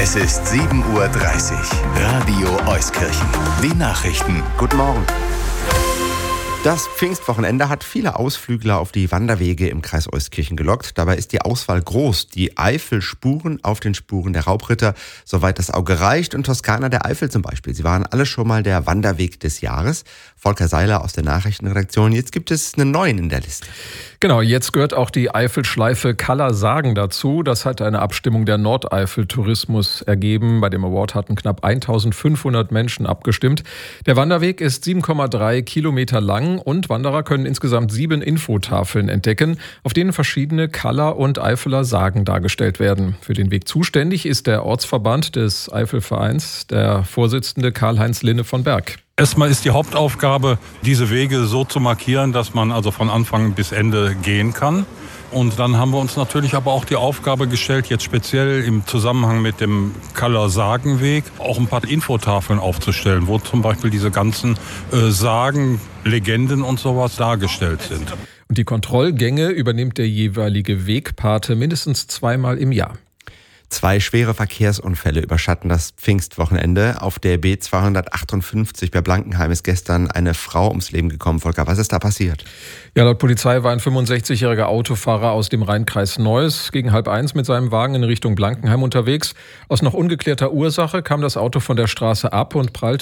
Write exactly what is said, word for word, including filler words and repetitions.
Es ist sieben Uhr dreißig. Radio Euskirchen. Die Nachrichten. Guten Morgen. Das Pfingstwochenende hat viele Ausflügler auf die Wanderwege im Kreis Euskirchen gelockt. Dabei ist die Auswahl groß. Die Eifel-Spuren auf den Spuren der Raubritter, soweit das Auge reicht. Und Toskana der Eifel zum Beispiel. Sie waren alle schon mal der Wanderweg des Jahres. Volker Seiler aus der Nachrichtenredaktion. Jetzt gibt es einen neuen in der Liste. Genau, jetzt gehört auch die Eifelschleife Kaller Sagen dazu. Das hat eine Abstimmung der Nordeifel Tourismus ergeben. Bei dem Award hatten knapp eintausendfünfhundert Menschen abgestimmt. Der Wanderweg ist sieben Komma drei Kilometer lang und Wanderer können insgesamt sieben Infotafeln entdecken, auf denen verschiedene Kaller und Eifeler Sagen dargestellt werden. Für den Weg zuständig ist der Ortsverband des Eifelvereins, der Vorsitzende Karl-Heinz Linne von Berg. Erstmal ist die Hauptaufgabe, diese Wege so zu markieren, dass man also von Anfang bis Ende gehen kann. Und dann haben wir uns natürlich aber auch die Aufgabe gestellt, jetzt speziell im Zusammenhang mit dem Kaller Sagenweg auch ein paar Infotafeln aufzustellen, wo zum Beispiel diese ganzen äh, Sagen, Legenden und sowas dargestellt sind. Und die Kontrollgänge übernimmt der jeweilige Wegpate mindestens zweimal im Jahr. Zwei schwere Verkehrsunfälle überschatten das Pfingstwochenende. Auf der B zweihundertachtundfünfzig bei Blankenheim ist gestern eine Frau ums Leben gekommen. Volker, was ist da passiert? Ja, laut Polizei war ein fünfundsechzigjähriger Autofahrer aus dem Rheinkreis Neuss gegen halb eins mit seinem Wagen in Richtung Blankenheim unterwegs. Aus noch ungeklärter Ursache kam das Auto von der Straße ab und prallte